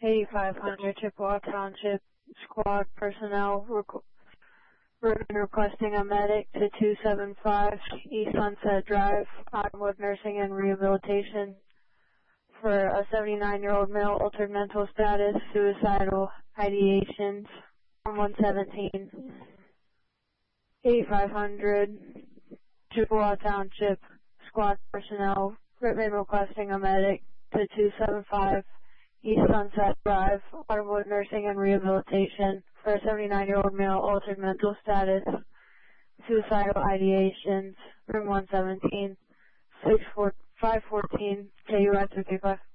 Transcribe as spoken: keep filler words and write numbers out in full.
eighty-five hundred Chippewa Township Squad personnel requ- requesting a medic to two seven five East Sunset Drive, Cottonwood Nursing and Rehabilitation for a seventy-nine-year-old male, altered mental status, suicidal ideations, one seventeen. eighty-five hundred Chippewa Township Squad personnel requesting a medic to two seven five East Sunset Drive, Cottonwood Nursing and Rehabilitation for a seventy-nine-year-old male, altered mental status, suicidal ideations, room one seventeen, six four five fourteen, K U S fifty-five.